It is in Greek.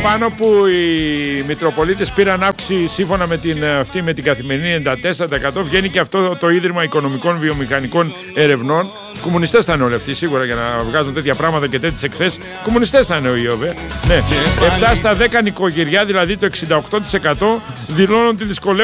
παραπάνω που οι Μητροπολίτες πήραν αύξηση σύμφωνα με με την Καθημερινή 94%. Βγαίνει και αυτό το Ίδρυμα Οικονομικών Βιομηχανικών Ερευνών. Κομμουνιστές θα είναι όλοι αυτοί σίγουρα για να βγάζουν τέτοια πράγματα και τέτοιες εκθέσεις. Κομμουνιστές θα είναι ο ΙΟΒ. Ναι. 7 στα 10 νοικοκυριά, δηλαδή το 68%, δηλώνουν ότι δυσκολεύονται